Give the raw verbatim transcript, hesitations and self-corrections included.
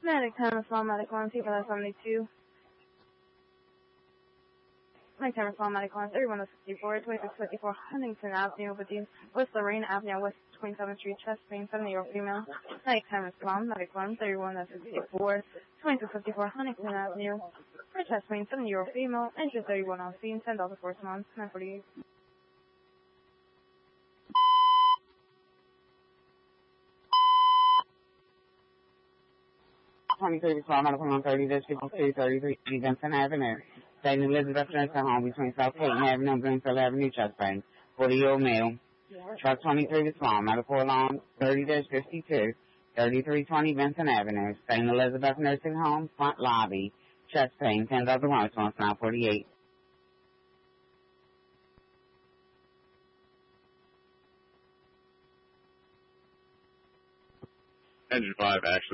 Medic ten, small medic one, T for seventy-two. Medic ten, small medic one, thirty-one sixty-four, twenty-six fifty-four, Huntington Avenue, Between West Lorraine Avenue, West twenty-seventh Street, chest pain, seventy-year-old female. Medic ten, small medic one, thirty-one sixty-four, twenty-six fifty-four, Huntington Avenue, for chest pain, seventy-year-old female, engine thirty-one on scene, ten dollars for months, nine forty-eight. twenty-three Small Medical one thirty fifty-two, thirty-three Benson Avenue. Saint Elizabeth Nursing Home between South Peyton Avenue and Greenfield Avenue, chest pain, forty-year-old male. Truck twenty-three Small Medical Alarm thirty fifty-two, thirty-three twenty Benson Avenue. Saint Elizabeth Nursing Home, front lobby, chest pain, ten dollars response, nine forty-eight. Engine five, actually.